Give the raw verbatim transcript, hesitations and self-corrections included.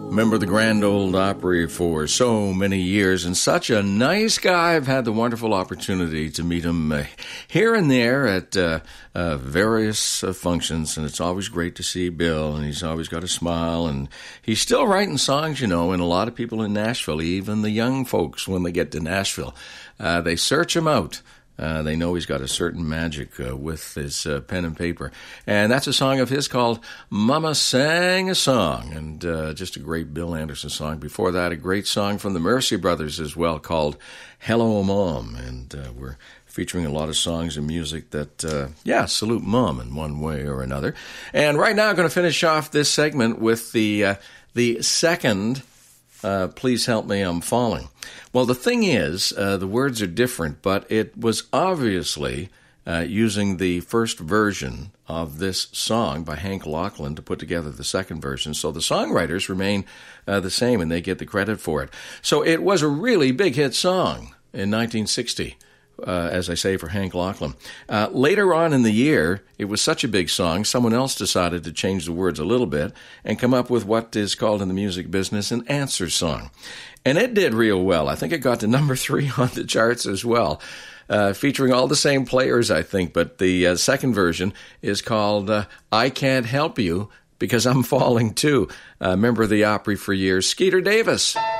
Member the Grand Ole Opry for so many years, and such a nice guy. I've had the wonderful opportunity to meet him uh, here and there at uh, uh, various uh, functions, and it's always great to see Bill, and he's always got a smile, and he's still writing songs, you know, and a lot of people in Nashville, even the young folks, when they get to Nashville, uh, they search him out. Uh, they know he's got a certain magic uh, with his uh, pen and paper. And that's a song of his called Mama Sang a Song, and uh, just a great Bill Anderson song. Before that, a great song from the Mercy Brothers as well called Hello Mom. And uh, we're featuring a lot of songs and music that, uh, yeah, salute Mom in one way or another. And right now I'm going to finish off this segment with the uh, the second Uh, Please Help Me, I'm Falling. Well, the thing is, uh, the words are different, but it was obviously uh, using the first version of this song by Hank Lachlan to put together the second version. So the songwriters remain uh, the same, and they get the credit for it. So it was a really big hit song in nineteen sixty. Uh, as I say, for Hank Lachlan. Uh, later on in the year, it was such a big song, someone else decided to change the words a little bit and come up with what is called in the music business an answer song. And it did real well. I think it got to number three on the charts as well, uh, featuring all the same players, I think. But the uh, second version is called uh, I Can't Help You Because I'm Falling Too. Uh, member of the Opry for years, Skeeter Davis.